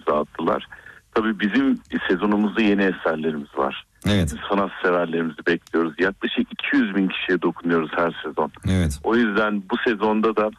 imza attılar. Tabii bizim sezonumuzda yeni eserlerimiz var. Evet. Sanat severlerimizi bekliyoruz. Yaklaşık 200 bin kişiye dokunuyoruz her sezon. Evet. O yüzden bu sezonda da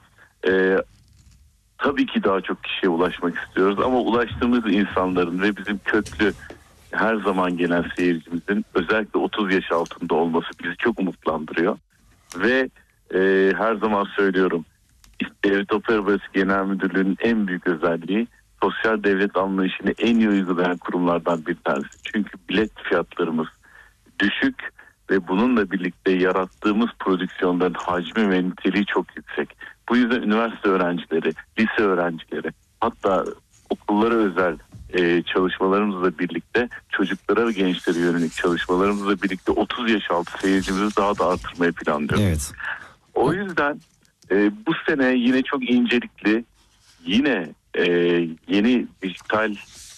tabii ki daha çok kişiye ulaşmak istiyoruz. Ama ulaştığımız insanların ve bizim köklü her zaman gelen seyircimizin özellikle 30 yaş altında olması bizi çok umutlandırıyor. Ve her zaman söylüyorum, Devlet Opera Balesi Genel Müdürlüğü'nün en büyük özelliği sosyal devlet anlayışını en iyi uygulayan kurumlardan bir tanesi. Çünkü bilet fiyatlarımız düşük ve bununla birlikte yarattığımız prodüksiyonların hacmi ve niteliği çok yüksek. Bu yüzden üniversite öğrencileri, lise öğrencileri, hatta okullara özel çalışmalarımızla birlikte çocuklara ve gençlere yönelik çalışmalarımızla birlikte 30 yaş altı seyircimizi daha da artırmayı planlıyoruz. Evet. O yüzden bu sene yine çok incelikli, yine yeni dijital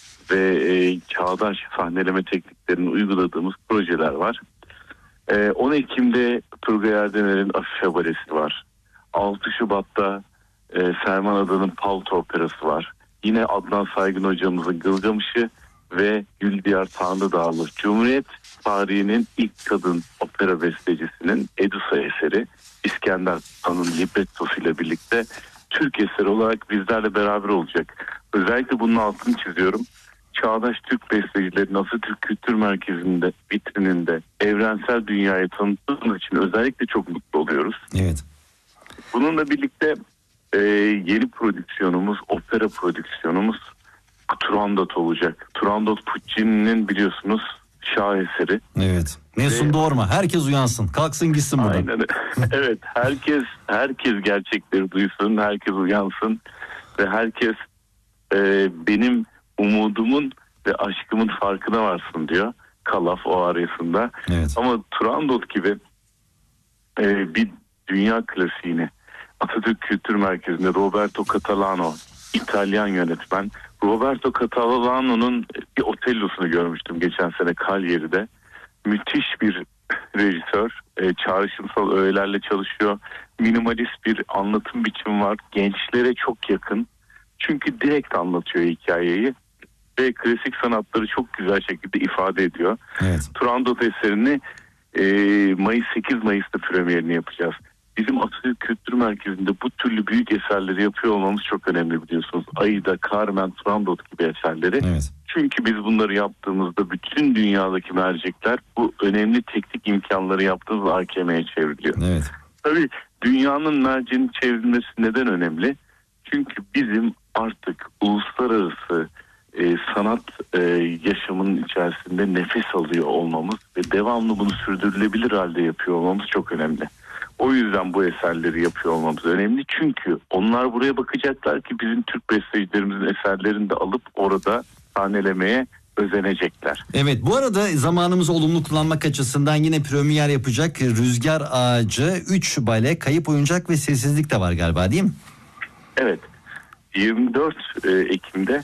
ve çağdaş sahneleme tekniklerini uyguladığımız projeler var. 10 Ekim'de Turgay Erdener'in Afife Balesi var. 6 Şubat'ta Ferman Adan'ın Palto Operası var. Yine Adnan Saygın hocamızın Gılgamış'ı ve Güldiyar Tanrıdağlı, Cumhuriyet tarihinin ilk kadın opera bestecisinin Edusa eseri İskender Han'ın librettosuyla birlikte Türk eseri olarak bizlerle beraber olacak. Özellikle bunun altını çiziyorum. Çağdaş Türk bestecilerin Atatürk Kültür Merkezi'nde, vitrininde evrensel dünyaya tanıttığımız için özellikle çok mutlu oluyoruz. Evet. Bununla birlikte yeni prodüksiyonumuz, opera prodüksiyonumuz Turandot olacak. Turandot Puccini'nin biliyorsunuz şaheseri. Evet. Mesut Doğurma. Herkes uyansın. Kalksın gitsin buradan. Aynen. Evet. Herkes gerçekleri duysun. Herkes uyansın. Ve herkes benim umudumun ve aşkımın farkına varsın diyor. Kalaf o arasında. Evet. Ama Turandot gibi bir dünya klasiğini Atatürk Kültür Merkezi'nde Roberto Catalano, İtalyan yönetmen. Roberto Catalano'nun bir Otello'sunu görmüştüm geçen sene Cagliari'de. Müthiş bir rejisör. Çağrışımsal öğelerle çalışıyor. Minimalist bir anlatım biçimi var. Gençlere çok yakın. Çünkü direkt anlatıyor hikayeyi. Ve klasik sanatları çok güzel şekilde ifade ediyor. Evet. Turandot eserini 8 Mayıs'ta premierini yapacağız. Bizim Atatürk Kültür Merkezi'nde bu türlü büyük eserleri yapıyor olmamız çok önemli biliyorsunuz. Aida, Carmen, Turandot gibi eserleri. Evet. Çünkü biz bunları yaptığımızda bütün dünyadaki mercekler bu önemli teknik imkanları yaptığımız AKM'ye çevriliyor. Evet. Tabii dünyanın merceğinin çevrilmesi neden önemli? Çünkü bizim artık uluslararası sanat yaşamının içerisinde nefes alıyor olmamız ve devamlı bunu sürdürülebilir halde yapıyor olmamız çok önemli. O yüzden bu eserleri yapıyor olmamız önemli. Çünkü onlar buraya bakacaklar ki bizim Türk bestecilerimizin eserlerini de alıp orada sahnelemeye özenecekler. Evet, bu arada zamanımızı olumlu kullanmak açısından yine premier yapacak Rüzgar Ağacı, 3 bale, Kayıp Oyuncak ve Sessizlik de var galiba, değil mi? Evet. 24 Ekim'de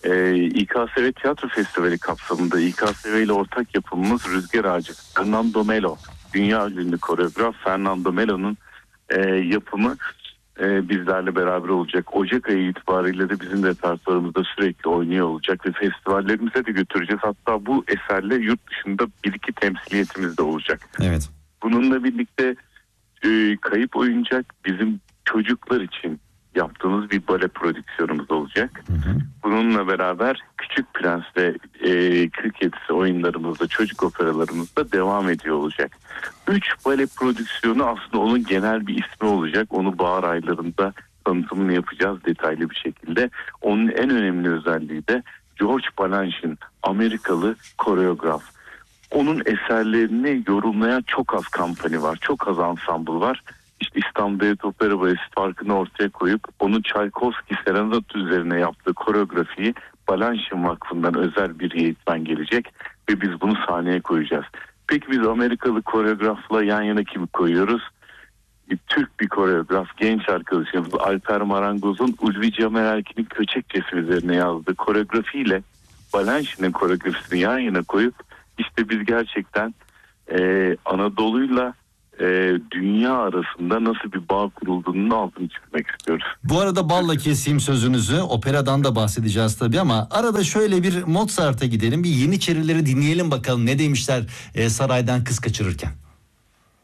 İKSV Tiyatro Festivali kapsamında İKSV ile ortak yapımımız Rüzgar Ağacı. Fernando Melo, dünya ünlü koreograf Fernando Melo'nun yapımı bizlerle beraber olacak. Ocak ayı itibariyle de bizim repertuarımızda sürekli oynuyor olacak ve festivallerimize de götüreceğiz. Hatta bu eserle yurt dışında 1-2 temsiliyetimiz de olacak. Evet. Bununla birlikte Kayıp Oyuncak bizim çocuklar için yaptığımız bir bale prodüksiyonumuz olacak. Hı hı. Bununla beraber Küçük Prens ve Kırk Kedisi oyunlarımızda, çocuk operalarımızda devam ediyor olacak. 3 bale prodüksiyonu aslında onun genel bir ismi olacak. Onu bahar aylarında tanıtımını yapacağız detaylı bir şekilde. Onun en önemli özelliği de George Balanchine, Amerikalı koreograf. Onun eserlerini yorumlayan çok az kampanya var, çok az ensemble var. İşte İstanbul Devlet Opera Balesi farkını ortaya koyup onun Tchaikovsky Serenat üzerine yaptığı koreografiyi Balanchine Vakfı'ndan özel bir eğitmen gelecek ve biz bunu sahneye koyacağız. Peki biz Amerikalı koreografla yan yana kimi koyuyoruz? Türk bir koreograf, genç arkadaşımız Alper Marangoz'un Ulvi Camererkin'in Köçekçesi üzerine yazdığı koreografiyle Balanchine'in koreografisini yan yana koyup işte biz gerçekten Anadolu'yla dünya arasında nasıl bir bağ kurulduğunun altını çizmek istiyoruz. Bu arada balla keseyim sözünüzü. Operadan da bahsedeceğiz tabii ama arada şöyle bir Mozart'a gidelim. Bir Yeniçerileri dinleyelim bakalım ne demişler saraydan kız kaçırırken.